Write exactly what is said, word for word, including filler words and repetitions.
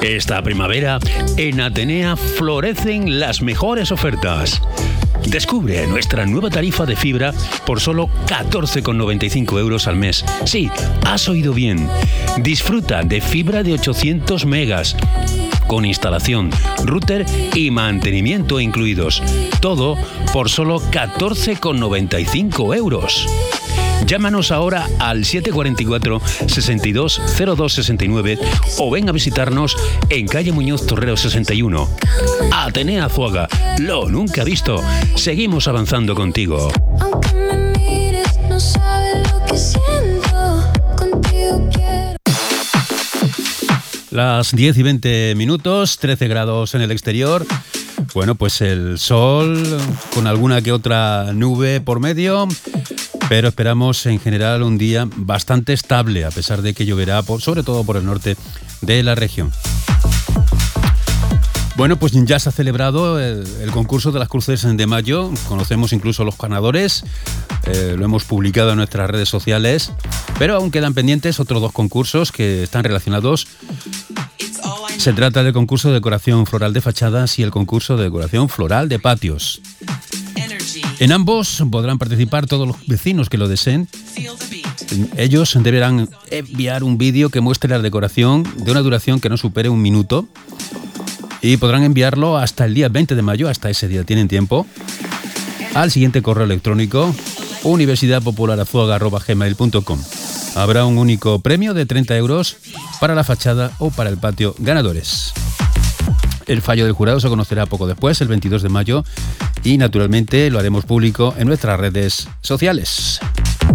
Esta primavera, en Atenea florecen las mejores ofertas. Descubre nuestra nueva tarifa de fibra por solo catorce con noventa y cinco euros al mes. Sí, has oído bien. Disfruta de fibra de ochocientos megas, con instalación, router y mantenimiento incluidos. Todo por solo catorce con noventa y cinco euros. Llámanos ahora al siete cuatro cuatro, sesenta y dos, cero dos sesenta y nueve o ven a visitarnos en calle Muñoz Torrero sesenta y uno. Atenea Azuaga, lo nunca visto. Seguimos avanzando contigo. Aunque me mires, no sabes lo que siento. Contigo quiero. Las diez y veinte minutos, trece grados en el exterior. Bueno, pues el sol con alguna que otra nube por medio, pero esperamos en general un día bastante estable, a pesar de que lloverá, por, sobre todo por el norte de la región. Bueno, pues ya se ha celebrado el, el concurso de las cruces de mayo. Conocemos incluso los ganadores, eh, lo hemos publicado en nuestras redes sociales, pero aún quedan pendientes otros dos concursos que están relacionados. Se trata del concurso de decoración floral de fachadas y el concurso de decoración floral de patios. En ambos podrán participar todos los vecinos que lo deseen. Ellos deberán enviar un vídeo que muestre la decoración de una duración que no supere un minuto y podrán enviarlo hasta el día veinte de mayo, hasta ese día tienen tiempo, al siguiente correo electrónico universidad popular azuaga arroba gmail punto com. Habrá un único premio de treinta euros para la fachada o para el patio ganadores. El fallo del jurado se conocerá poco después, el veintidós de mayo, y naturalmente lo haremos público en nuestras redes sociales.